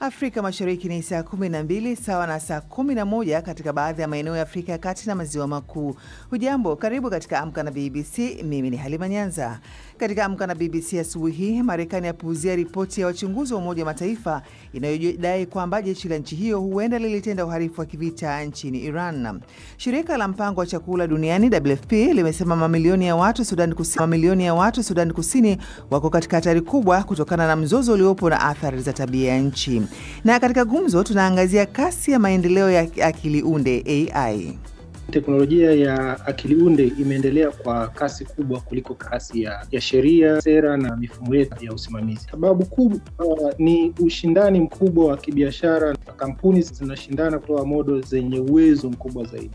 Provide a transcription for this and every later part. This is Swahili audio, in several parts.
Afrika Mashariki ni saa 12 sawa na saa 11 katika baadhi ya maeneo ya Afrika ya Kati na Maziwa Makuu. Hujambo, karibu katika Amka na BBC. Mimi ni Halima Nyanza. Katika Amka na BBC asubuhi hii, Marekani yapuuzia ripoti ya wachunguzi wa Umoja wa Mataifa inayodai kwamba jeshi la nchi hiyo huenda lilitenda uhalifu wa kivita nchini Iran. Shirika la mpango wa chakula duniani WFP limesema mamilioni ya watu Sudan Kusini wako katika hatari kubwa kutokana na mzozo uliopo na athari za tabia ya nchi. Na katika gumzo tunaangazia kasi ya maendeleo ya akili unde AI. Teknolojia ya akili unde imeendelea kwa kasi kubwa kuliko kasi ya sheria, sera na mifumo yetu ya usimamizi. Sababu kubwa ni ushindani mkubwa wa kibiashara. Kampuni zinashindana kutoa model zenye uwezo mkubwa zaidi.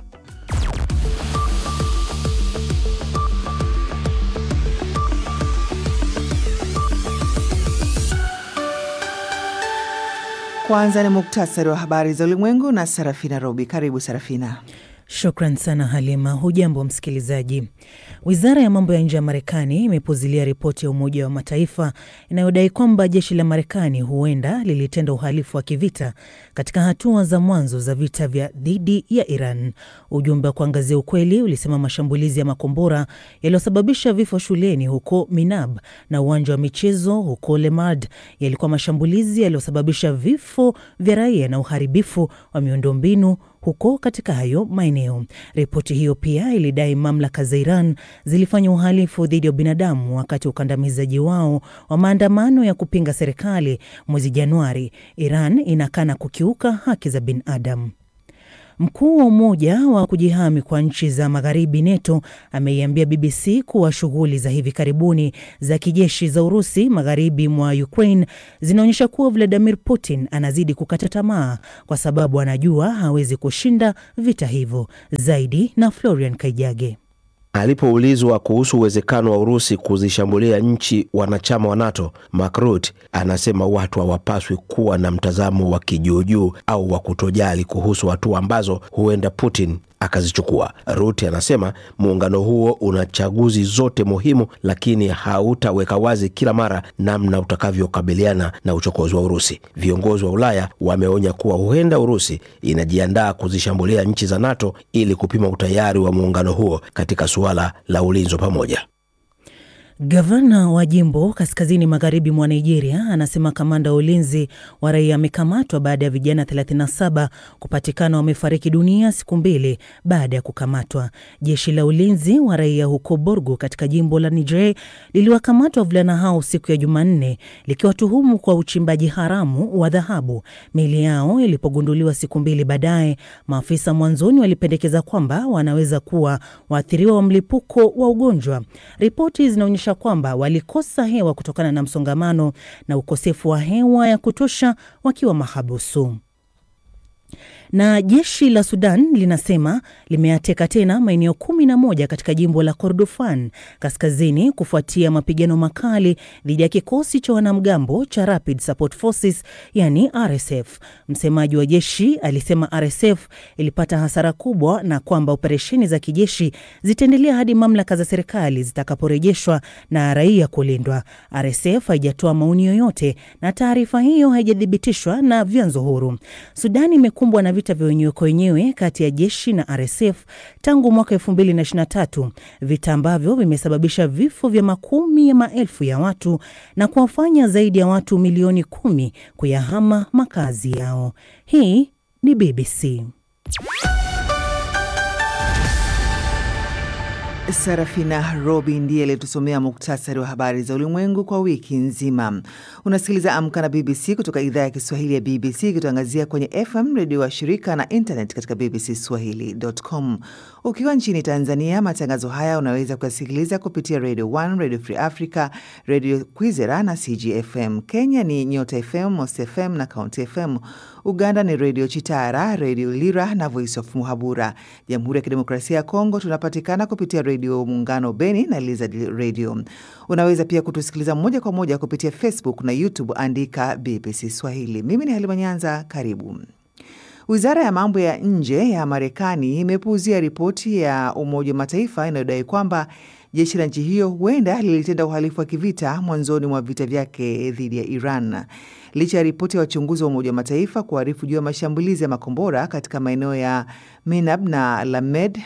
Kwanza ni muktasari wa habari za ulimwengu na Sarafina Robi. Karibu Sarafina. Shukran sana Halima. Hujambo msikilizaji. Wizara ya mambo ya nje ya Marekani imepuzilia ripoti ya Umoja wa Mataifa inayodai kwamba jeshi la Marekani huenda lilitenda uhalifu wa kivita katika hatua za mwanzo za vita vya dhidi ya Iran. Ujumbe wa kuangazia ukweli ulisema mashambulizi ya makombora yaliyosababisha vifo shuleni huko Minab na uwanja wa michezo huko Lemad yalikuwa mashambulizi yaliyosababisha vifo vya raia na uharibifu wa miundombinu huko katika hayo maeneo. Ripoti hiyo pia ilidai mamlaka za Iran zilifanya uhalifu dhidi ya binadamu wakati ukandamizaji wao wa maandamano ya kupinga serikali mwezi Januari. Iran inakana kukiuka haki za binadamu. Mkuu wa Umoja wa kujihami kwa nchi za Magharibi NATO ameiambia BBC kuwa shughuli za hivi karibuni za kijeshi za Urusi magharibi mwa Ukraine zinaonyesha kuwa Vladimir Putin anazidi kukata tamaa kwa sababu anajua hawezi kushinda vita hivyo. Zaidi na Florian Kaijage. Alipoulizwa kuhusu uwezekano wa Urusi kuzishambulia nchi wanachama wa NATO, Mark Rutte anasema watu hawapaswi kuwa na mtazamo wa kijuujuu au wa kutojali kuhusu hatua ambazo huenda Putin akazichukua. Rutte anasema muungano huo una chaguzi zote muhimu, lakini hautaweka wazi kila mara namna utakavyokabiliana na uchokozi wa Urusi. Viongozi wa Ulaya wameonya kuwa huenda Urusi inajiandaa kuzishambulia nchi za NATO ili kupima utayari wa muungano huo katika suala la ulinzi pamoja. Gavana wa jimbo kaskazini magharibi mwa Nigeria anasema kamanda wa ulinzi wa raia amekamatwa baada ya vijana 37 kupatikana wamefariki dunia siku mbili baada ya kukamatwa. Jeshi la ulinzi wa raia huko Borgu katika jimbo la Niger liliwakamatwa wavulana hao siku ya Jumanne likiwatuhumu kwa uchimbaji haramu wa dhahabu. Miili yao ilipogunduliwa siku mbili baadaye, maafisa mwanzoni walipendekeza kwamba wanaweza kuwa waathiriwa wa mlipuko wa ugonjwa. Ripoti zinaonyesha kwamba walikosa hewa kutokana na msongamano na ukosefu wa hewa ya kutosha wakiwa mahabusu. Na jeshi la Sudan linasema limeateka tena maeneo 11 katika jimbo la Kordofan kaskazini kufuatia mapigano makali dhidi ya kikosi cha wanamgambo cha Rapid Support Forces yani RSF. Msemaji wa jeshi alisema RSF ilipata hasara kubwa na kwamba operesheni za kijeshi zitaendelea hadi mamlaka za serikali zitakaporejeshwa na raia kulindwa. RSF haijatoa maoni yoyote na taarifa hiyo haijathibitishwa na vyanzo huru. Sudan imekumbwa na vita vya wenyewe kwa wenyewe kati ya jeshi na RSF tangu mwaka 2023, vita ambavyo vimesababisha vifo vya makumi ya maelfu ya watu na kuwafanya zaidi ya watu milioni 10 kuyahama makazi yao. Hii ni BBC. Sarafina Robi ndiye aliyetusomea muktasari wa habari za ulimwengu kwa wiki nzima. Unasikiliza Amka na BBC kutoka idhaa ya Kiswahili ya BBC ikitangazia kwenye FM redio wa shirika na internet katika bbcswahili.com. Ukiwa nchini Tanzania, matangazo haya unaweza kuyasikiliza kupitia Radio 1, Radio Free Africa, Radio Kwizera na CGFM. Kenya ni Nyota FM, Most FM na County FM. Uganda ni Radio Chitara, Radio Lira na Voice of Muhabura. Jamhuri ya Kidemokrasia ya Kongo tunapatikana kupitia Radio Muungano Beni na Lizard Radio. Unaweza pia kutusikiliza moja kwa moja kupitia Facebook na YouTube, andika BBC Swahili. Mimi ni Halima Nyanza, karibu. Wizara ya mambo ya nje ya Marekani imepuuzia ripoti ya Umoja wa Mataifa inayodai kwamba jeshi la nchi hiyo huenda lilitenda uhalifu wa kivita mwanzoni mwa vita vyake dhidi ya Iran. licha ya ripoti ya wachunguzi wa Umoja wa Mataifa kuarifu juu ya mashambulizi ya makombora katika maeneo ya Minab na Lamed,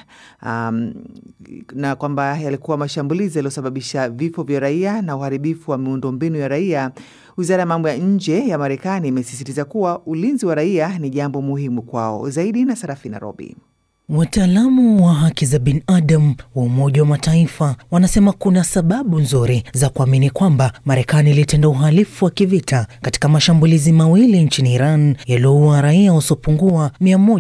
na kwamba yalikuwa mashambulizi yaliyosababisha vifo vya raia na uharibifu wa miundombinu ya raia. Wizara ya mambo ya nje ya Marekani imesisitiza kuwa ulinzi wa raia ni jambo muhimu kwao. Zaidi na Sarafina Robi. Wataalamu wa haki za binadamu wa Umoja wa Mataifa wanasema kuna sababu nzuri za kuamini kwamba Marekani ilitenda uhalifu wa kivita katika mashambulizi mawili nchini Iran yaliyoua raia wasiopungua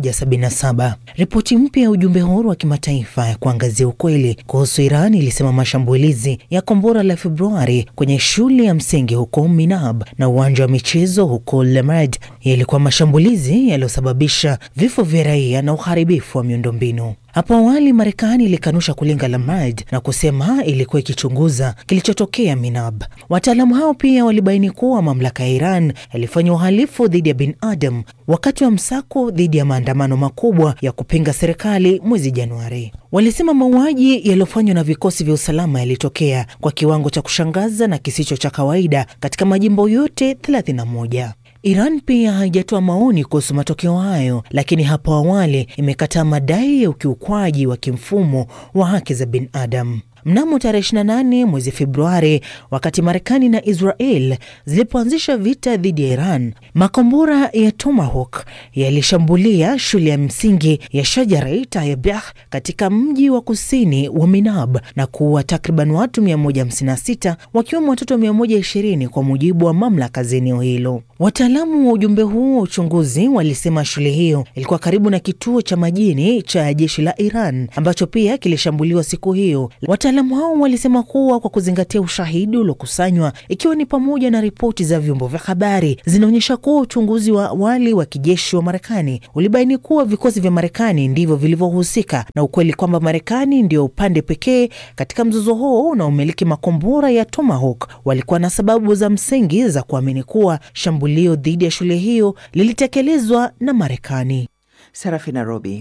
177. Ripoti mpya ya ujumbe huru wa kimataifa ya kuangazia ukweli kuhusu Iran ilisema mashambulizi ya kombora la Februari kwenye shule ya msingi huko Minab na uwanja wa michezo huko Lamed yalikuwa mashambulizi yaliyosababisha vifo vya raia na uharibifu wa miundombinu. Hapo awali Marekani ilikanusha kulenga Lamed na kusema ilikuwa ikichunguza kilichotokea Minab. Wataalamu hao pia walibaini kuwa mamlaka ya Iran yalifanya uhalifu dhidi ya binadamu wakati wa msako dhidi ya maandamano makubwa ya kupinga serikali mwezi Januari. Walisema mauaji yaliyofanywa na vikosi vya usalama yalitokea kwa kiwango cha kushangaza na kisicho cha kawaida katika majimbo yote 31. Iran pia haijatoa maoni kuhusu matokeo hayo, lakini hapo awali imekataa madai ya ukiukwaji wa kimfumo wa haki za binadamu. Mnamo tarehe 28 mwezi Februari, wakati Marekani na Israel zilipoanzisha vita dhidi ya Iran, makombora ya Tomahawk yalishambulia shule ya msingi ya Shajarai Tayyibah katika mji wa kusini wa Minab na kuua takriban watu 156 wakiwemo watoto 120 kwa mujibu wa mamlaka za eneo hilo. Wataalamu wa ujumbe huu wa uchunguzi walisema shule hiyo ilikuwa karibu na kituo cha majini cha jeshi la Iran ambacho pia kilishambuliwa siku hiyo. Wataalamu hao walisema kuwa kwa kuzingatia ushahidi uliokusanywa, ikiwa ni pamoja na ripoti za vyombo vya habari, zinaonyesha kuwa uchunguzi wa awali wa kijeshi wa Marekani ulibaini kuwa vikosi vya Marekani ndivyo vilivyohusika na ukweli kwamba Marekani ndio upande pekee katika mzozo huo na umiliki makombora ya Tomahawk walikuwa na sababu za msingi za kuamini kuwa shambulio dhidi ya shule hiyo lilitekelezwa na Marekani. Sarafina Robi.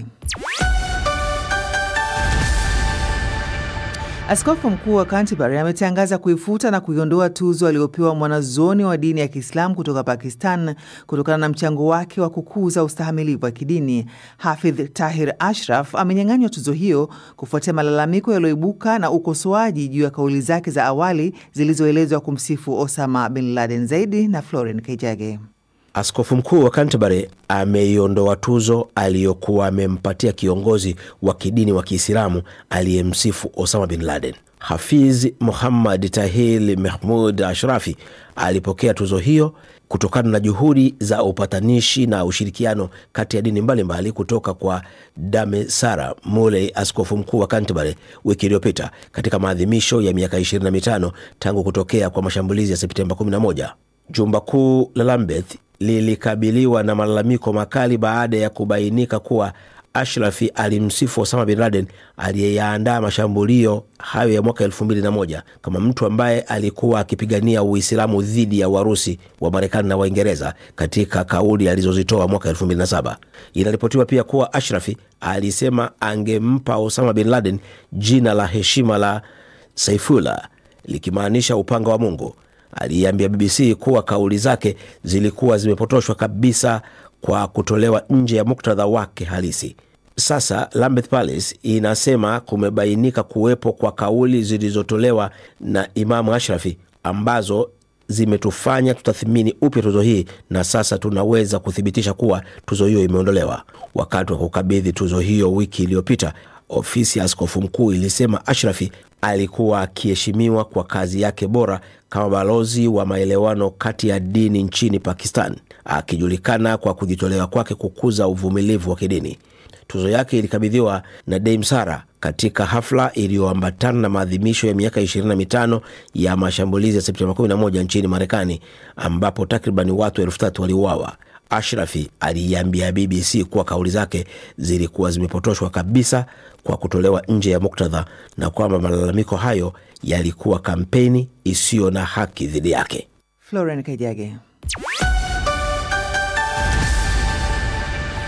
Askofu mkuu wa Canterbury ametangaza kuifuta na kuiondoa tuzo aliyopewa mwanazuoni wa dini ya Kiislamu kutoka Pakistan kutokana na mchango wake wa kukuza ustahimilivu wa kidini. Hafidh Tahir Ashraf amenyang'anywa tuzo hiyo kufuatia malalamiko yaliyoibuka na ukosoaji juu ya kauli zake za awali zilizoelezwa kumsifu Osama bin Laden. Zaidi na Floren Kejage. Askofu mkuu wa Canterbury ameiondoa tuzo aliyokuwa amempatia kiongozi wa kidini wa Kiislamu aliyemsifu Osama bin Laden. Hafiz Muhammad Tahir Mahmud Ashrafi alipokea tuzo hiyo kutokana na juhudi za upatanishi na ushirikiano kati ya dini mbalimbali kutoka kwa Dame Sarah Mooley, askofu mkuu wa Canterbury, wiki iliyopita katika maadhimisho ya miaka 25 tangu kutokea kwa mashambulizi ya Septemba 11. Jumba kuu la Lambeth lilikabiliwa na malalamiko makali baada ya kubainika kuwa Ashrafi alimsifu Osama bin Laden aliyeyaandaa mashambulio hayo ya mwaka 2001 kama mtu ambaye alikuwa akipigania Uislamu dhidi ya Warusi wa Marekani na Waingereza katika kauli alizozitoa mwaka 2007. Inaripotiwa pia kuwa Ashrafi alisema angempa Osama bin Laden jina la heshima la Saifullah, likimaanisha upanga wa Mungu. Aliambia BBC kuwa kauli zake zilikuwa zimepotoshwa kabisa kwa kutolewa nje ya muktadha wake halisi. Sasa Lambeth Palace inasema kumebainika kuwepo kwa kauli zilizotolewa na Imamu Ashrafi ambazo zimetufanya tutathmini upya tuzo hii, na sasa tunaweza kuthibitisha kuwa tuzo hiyo imeondolewa. Wakati wa kukabidhi tuzo hiyo wiki iliyopita, ofisi ya askofu mkuu ilisema Ashrafi alikuwa akiheshimiwa kwa kazi yake bora kama balozi wa maelewano kati ya dini nchini Pakistan, akijulikana kwa kujitolea kwake kukuza uvumilivu wa kidini. Tuzo yake ilikabidhiwa na Dame Sarah katika hafla iliyoambatana na maadhimisho ya miaka 25 ya mashambulizi ya Septemba 11 nchini Marekani, ambapo takriban watu 3,000 waliuawa. Ashrafi aliambia BBC kuwa kauli zake zilikuwa zimepotoshwa kabisa kwa kutolewa nje ya muktadha na kwamba malalamiko hayo yalikuwa kampeni isiyo na haki dhidi yake. Floren Kajage.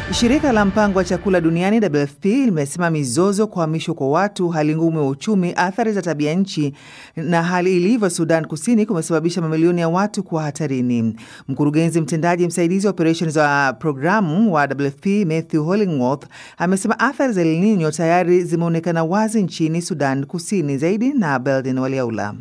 Shirika la mpango wa chakula duniani WFP limesema mizozo, kuhamishwa kwa watu, hali ngumu ya uchumi, athari za tabia nchi na hali ilivyo Sudan Kusini kumesababisha mamilioni ya watu kuwa hatarini. Mkurugenzi mtendaji msaidizi wa operations wa programu wa WFP Matthew Hollingworth amesema athari za El Nino tayari zimeonekana wazi nchini Sudan Kusini. Zaidi na Beldin Waliaula.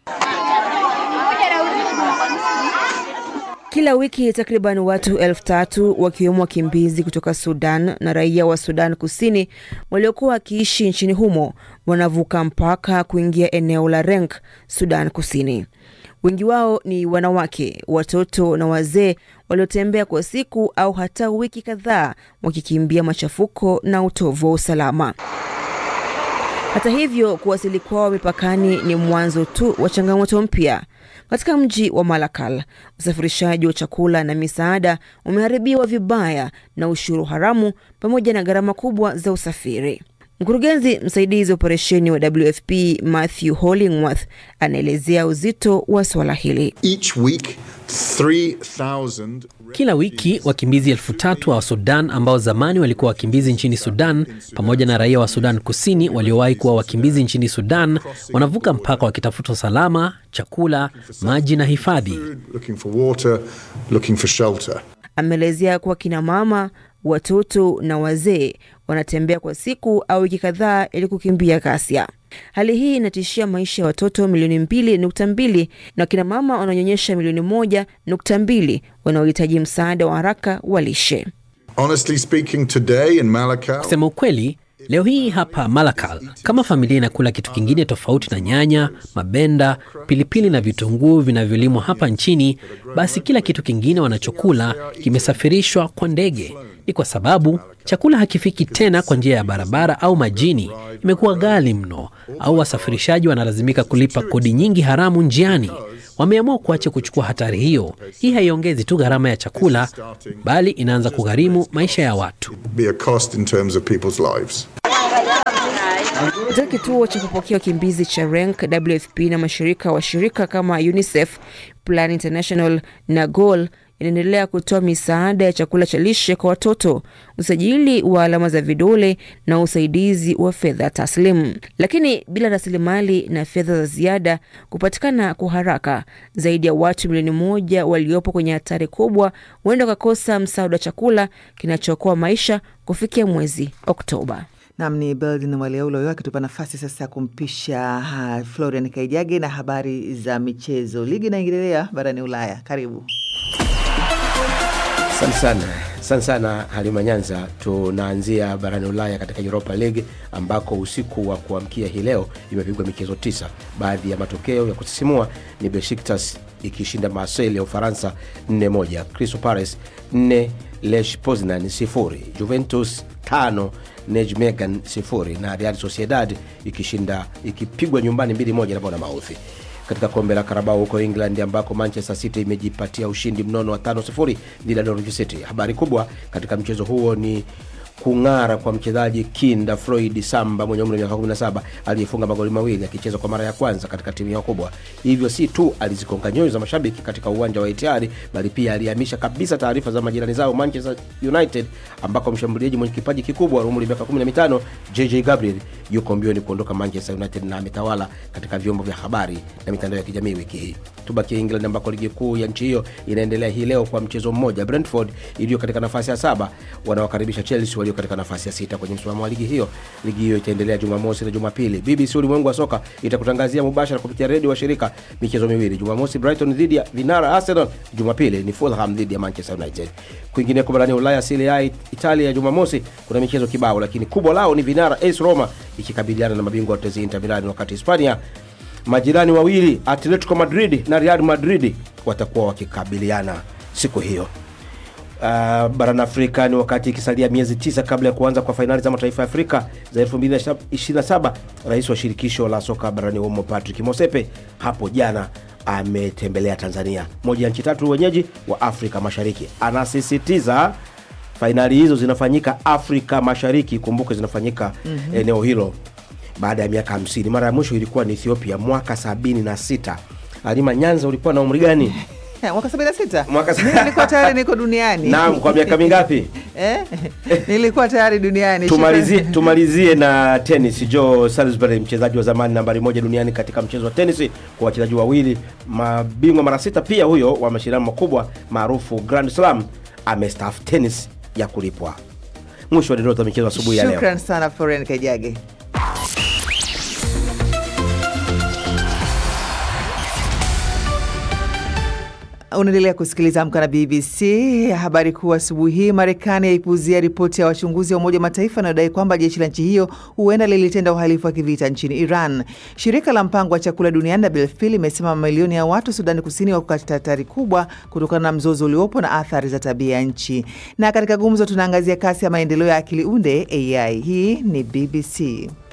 Kila wiki takriban watu 3,000 wakiwemo wakimbizi kutoka Sudan na raia wa Sudan Kusini waliokuwa wakiishi nchini humo wanavuka mpaka kuingia eneo la Renk, Sudan Kusini. Wengi wao ni wanawake, watoto na wazee waliotembea kwa siku au hata wiki kadhaa wakikimbia machafuko na utovu wa usalama. Hata hivyo, kuwasili kwao mipakani ni mwanzo tu wa changamoto mpya. Katika mji wa Malakal, usafirishaji wa chakula na misaada umeharibiwa vibaya na ushuru haramu pamoja na gharama kubwa za usafiri. Mkurugenzi msaidizi wa operesheni wa WFP Matthew Hollingworth anaelezea uzito wa swala hili. Kila wiki wakimbizi 3,000 wa Sudan ambao zamani walikuwa wakimbizi nchini Sudan pamoja na raia wa Sudan Kusini waliowahi kuwa wakimbizi nchini Sudan wanavuka mpaka wakitafuta usalama, chakula, maji na hifadhi. Ameelezea kuwa kina mama, watoto na wazee wanatembea kwa siku au wiki kadhaa ili kukimbia ghasia. Hali hii inatishia maisha ya watoto milioni 2.2 na kina mama wananyonyesha milioni 1.2 wanaohitaji msaada wa haraka wa lishe. Kusema ukweli, leo hii hapa Malakal, kama familia inakula kitu kingine tofauti na nyanya, mabenda, pilipili na vitunguu vinavyolimwa hapa nchini, basi kila kitu kingine wanachokula kimesafirishwa kwa ndege. Ni kwa sababu chakula hakifiki tena kwa njia ya barabara au majini, imekuwa ghali mno, au wasafirishaji wanalazimika kulipa kodi nyingi haramu njiani. Wameamua kuacha kuchukua hatari hiyo. Hii haiongezi tu gharama ya chakula, bali inaanza kugharimu maisha ya watu. Katika kituo cha kupokea wakimbizi cha Renk, WFP na mashirika washirika kama UNICEF, Plan International na Goal inaendelea kutoa misaada ya chakula cha lishe kwa watoto, usajili wa alama za vidole na usaidizi wa fedha taslimu. Lakini bila rasilimali na fedha za ziada kupatikana kwa haraka, zaidi ya watu milioni 1 waliopo kwenye hatari kubwa huenda kukosa msaada wa chakula kinachookoa maisha kufikia mwezi Oktoba. Namni Beldin Waliaula akitupa nafasi sasa kumpisha Florian Kaijage na habari za michezo. Ligi inaendelea barani Ulaya. Karibu. Sana sana Halima Nyanza. Tunaanzia barani Ulaya katika Europa League ambako usiku wa kuamkia hii leo imepigwa michezo 9. Baadhi ya matokeo ya kusisimua ni Besiktas ikishinda Marseille ya Ufaransa 4-1, Crystal Palace 4, Lech Poznan 0, Juventus 5, Nijmegen 0 na Real Sociedad ikipigwa nyumbani 2-1 na Bournemouth. Katika kombe la Carabao huko England ambako Manchester City imejipatia ushindi mnono wa 5-0 dhidi ya Norwich City. Habari kubwa katika mchezo huo ni kung'ara kwa mchezaji Kinda Floyd Samba mwenye umri wa miaka 17 aliyefunga magoli mawili akicheza kwa mara ya kwanza katika timu yao kubwa. Hivyo si tu alizikonga nyoyo za mashabiki katika uwanja wa Etihad, bali pia alihamisha kabisa taarifa za majirani zao Manchester United ambako mshambuliaji mwenye kipaji kikubwa wa umri wa miaka 15 JJ Gabriel yuko mbioni kuondoka Manchester United na ametawala katika vyombo vya habari na mitandao ya kijamii wiki hii. Tubakie England ambako ligi kuu ya nchi hiyo inaendelea hii leo kwa mchezo mmoja. Brentford iliyo katika nafasi ya 7 wanawakaribisha Chelsea walio katika nafasi ya 6 kwenye msimamo wa ligi hiyo. Ligi hiyo itaendelea Jumamosi na Jumapili. BBC Ulimwengu wa Soka itakutangazia mubashara kupitia redio wa shirika michezo miwili. Jumamosi Brighton dhidi ya vinara Arsenal, Jumapili ni Fulham dhidi ya Manchester United. Kwingine kwa barani Ulaya, Serie A Italia Jumamosi kuna michezo kibao, lakini kubwa lao ni vinara AS Roma ikikabiliana na mabingwa watetezi Inter Milan, wakati Hispania majirani wawili Atletico Madrid na Real Madrid watakuwa wakikabiliana siku hiyo. Barani Afrika ni wakati ikisalia miezi 9 kabla ya kuanza kwa fainali za mataifa ya Afrika za 2027. Rais wa shirikisho la soka barani humo Patrick Mosepe hapo jana ametembelea Tanzania, moja ya nchi 3 wenyeji wa Afrika Mashariki. Anasisitiza fainali hizo zinafanyika Afrika Mashariki, kumbuke zinafanyika eneo hilo baada ya miaka 50. Mara ya mwisho ilikuwa ni Ethiopia mwaka 76. Halima Nyanza, ulikuwa na umri gani? Mwaka 76? Mwaka nilikuwa tayari niko duniani. Naam, kwa miaka mingapi? Nilikuwa tayari duniani. Tumalizie na tennis. Joe Salisbury, mchezaji wa zamani nambari 1 duniani katika mchezo wa tennis, kwa wachezaji wawili mabingwa mara 6 pia huyo wa mashindano makubwa maarufu Grand Slam, amestaafu tennis ya kulipwa. Mwisho wa dondoo za michezo asubuhi ya leo. Shukran sana Foren Kajage. Unaendelea kusikiliza Amka na BBC. Habari kuu asubuhi hii: Marekani yaipuzia ripoti ya wachunguzi wa Umoja wa Mataifa inayodai kwamba jeshi la nchi hiyo huenda lilitenda uhalifu wa kivita nchini Iran. Shirika la mpango wa chakula duniani WFP limesema mamilioni ya watu Sudani Kusini wako katika hatari kubwa kutokana na mzozo uliopo na athari za tabia ya nchi. Na katika gumzo tunaangazia kasi ya maendeleo ya akili unde AI. Hii ni BBC.